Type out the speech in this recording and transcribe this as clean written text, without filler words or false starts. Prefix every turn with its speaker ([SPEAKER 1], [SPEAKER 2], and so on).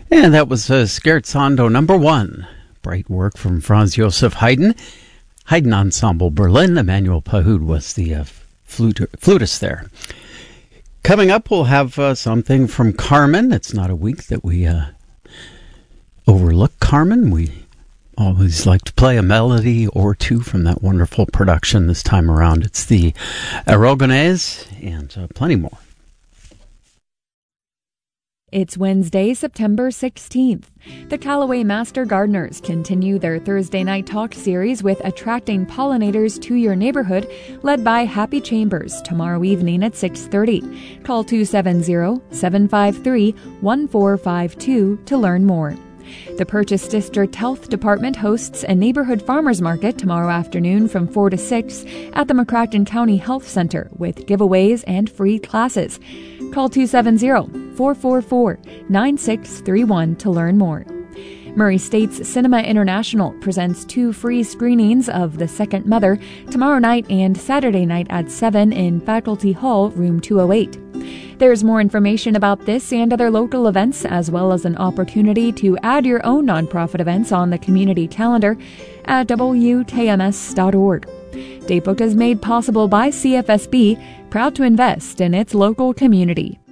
[SPEAKER 1] And that was Scherzando #1. Bright work from Franz Josef Haydn. Haydn Ensemble Berlin. Emmanuel Pahud was the flutist there. Coming up, we'll have something from Carmen. It's not a week that we overlook Carmen. We always like to play a melody or two from that wonderful production. This time around, it's the Aragonese and plenty more.
[SPEAKER 2] It's Wednesday, September 16th. The Callaway Master Gardeners continue their Thursday night talk series with attracting pollinators to your neighborhood, led by Happy Chambers, tomorrow evening at 6:30. Call 270-753-1452 to learn more. The Purchase District Health Department hosts a neighborhood farmers market tomorrow afternoon from 4 to 6 at the McCracken County Health Center with giveaways and free classes. Call 270-444-9631 to learn more. Murray State's Cinema International presents 2 free screenings of The Second Mother tomorrow night and Saturday night at 7 in Faculty Hall, room 208. There's more information about this and other local events, as well as an opportunity to add your own nonprofit events on the community calendar at wkms.org. Datebook is made possible by CFSB, proud to invest in its local community.